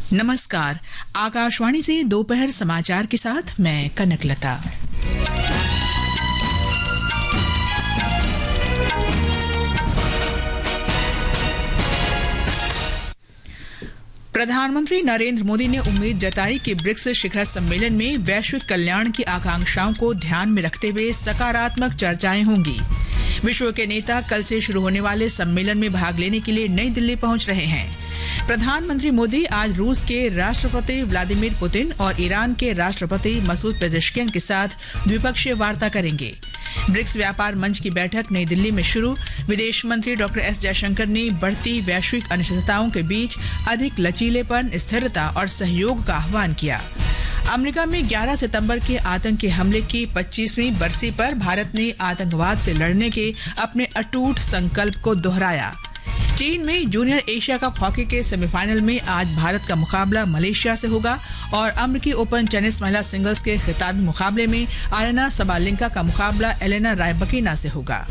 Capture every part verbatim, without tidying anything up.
नमस्कार, आकाशवाणी से दोपहर समाचार के साथ मैं कनकलता। प्रधानमंत्री नरेंद्र मोदी ने उम्मीद जताई कि ब्रिक्स शिखर सम्मेलन में वैश्विक कल्याण की आकांक्षाओं को ध्यान में रखते हुए सकारात्मक चर्चाएं होंगी। विश्व के नेता कल से शुरू होने वाले सम्मेलन में भाग लेने के लिए नई दिल्ली पहुंच रहे हैं। प्रधानमंत्री मोदी आज रूस के राष्ट्रपति व्लादिमीर पुतिन और ईरान के राष्ट्रपति मसूद पेजेश्कियान के साथ द्विपक्षीय वार्ता करेंगे। ब्रिक्स व्यापार मंच की बैठक नई दिल्ली में शुरू। विदेश मंत्री डॉक्टर एस जयशंकर ने बढ़ती वैश्विक अनिश्चितताओं के बीच अधिक लचीलेपन, स्थिरता और सहयोग का आह्वान किया। अमेरिका में ग्यारह सितंबर के आतंकी हमले की पच्चीसवीं बरसी पर भारत ने आतंकवाद से लड़ने के अपने अटूट संकल्प को दोहराया। चीन में जूनियर एशिया कप हॉकी के सेमीफाइनल में आज भारत का मुकाबला मलेशिया से होगा और अमेरिकी ओपन टेनिस महिला सिंगल्स के खिताबी मुकाबले में आरेना सबालेंका का मुकाबला एलेना रायबकीना से होगा।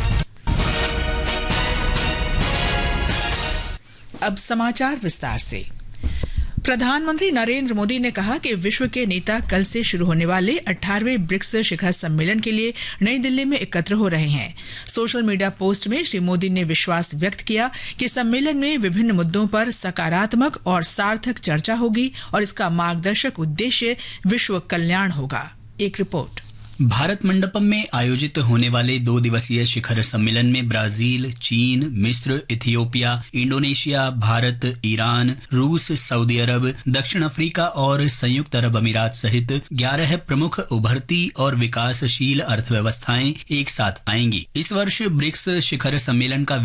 अब समाचार विस्तार से। प्रधानमंत्री नरेंद्र मोदी ने कहा कि विश्व के नेता कल से शुरू होने वाले अठारहवें ब्रिक्स शिखर सम्मेलन के लिए नई दिल्ली में एकत्र हो रहे हैं। सोशल मीडिया पोस्ट में श्री मोदी ने विश्वास व्यक्त किया कि सम्मेलन में विभिन्न मुद्दों पर सकारात्मक और सार्थक चर्चा होगी और इसका मार्गदर्शक उद्देश्य विश्व कल्याण होगा। एक रिपोर्ट। भारत मंडपम में आयोजित होने वाले दो दिवसीय शिखर सम्मेलन में ब्राजील, चीन, मिस्र, इथियोपिया, इंडोनेशिया, भारत, ईरान, रूस, सऊदी अरब, दक्षिण अफ्रीका और संयुक्त अरब अमीरात सहित ग्यारह प्रमुख उभरती और विकासशील अर्थव्यवस्थाएं एक साथ आएंगी। इस वर्ष ब्रिक्स शिखर सम्मेलन का